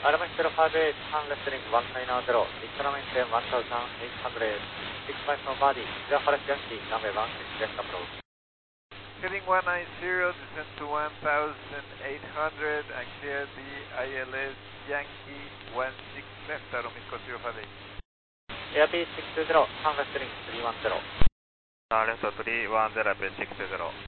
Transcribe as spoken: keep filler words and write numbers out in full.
Airman zero five eight, Han Wrestling one nine zero, Economy ten one thousand eight hundred, six miles from Body, Sierra Forest Yankee, runway one six left approach. Heading one nine zero, descend to one thousand eight hundred, and clear the I L S Yankee one six left, Aeromisco zero five eight. Air B six two zero, Han Wrestling three one zero. Uh, left three one zero, six two zero.